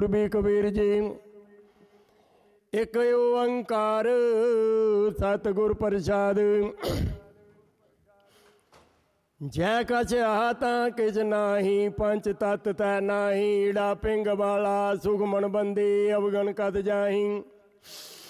ਪੂਰਬੀ ਕਬੀਰ ਜੀ। ਇੱਕ ਓੰਕਾਰ ਸਤਿਗੁਰ ਪ੍ਰਸਾਦ। ਜੈ ਕਛ ਆਤਾ ਕਿਛ ਨਾਹੀ, ਪੰਚ ਤਤ ਤੈ ਨਾਹੀ। ਈੜਾ ਪਿੰਗ ਵਾਲਾ ਸੁਖਮਨ ਬੰਦੀ, ਅਵਗਣ ਕਤ ਜਾਹੀ।